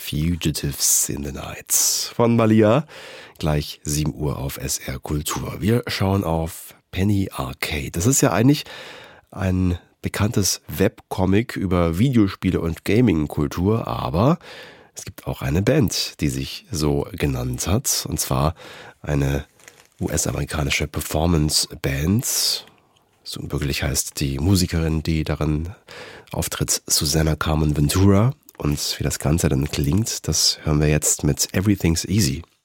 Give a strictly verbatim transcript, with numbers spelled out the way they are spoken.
Fugitives in the Night von Malia. Gleich sieben Uhr auf S R Kultur. Wir schauen auf Penny Arcade. Das ist ja eigentlich ein bekanntes Webcomic über Videospiele und Gaming-Kultur, aber es gibt auch eine Band, die sich so genannt hat, und zwar eine U S-amerikanische Performance-Band. So wirklich heißt die Musikerin, die darin auftritt, Susana Carmen Ventura. Und wie das Ganze dann klingt, das hören wir jetzt mit Everything's Easy.